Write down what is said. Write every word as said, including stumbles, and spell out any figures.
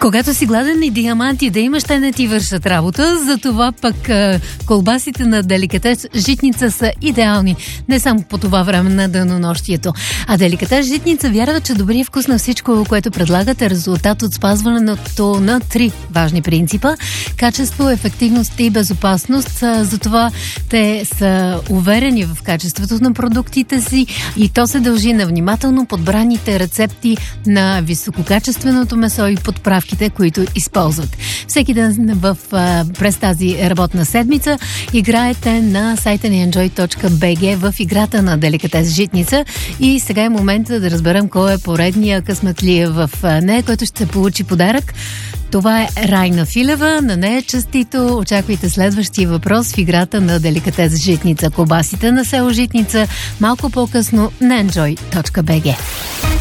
Когато си гладен и диаманти да имаш, те не ти вършат работа, затова пък а, колбасите на Деликатес Житница са идеални. Не само по това време на денонощието. А Деликатес Житница вярва, че добрият вкус на всичко, което предлагат, е резултат от спазването на три важни принципа: качество, ефективност и безопасност. А, затова те са уверени в качеството на продуктите си и то се дължи на внимателно подбраните рецепти, на висококачественото месо и подправките, които използват. Всеки ден в, през тази работна седмица играете на сайта ни енджой точка би джи в играта на Деликатес Житница и сега е момента да разберем кой е поредния късметлия в нея, който ще се получи подарък. Това е Райна Филева, на нея честито. Очаквайте следващия въпрос в играта на Деликатес Житница. Колбасите на село Житница малко по-късно на енджой точка би джи.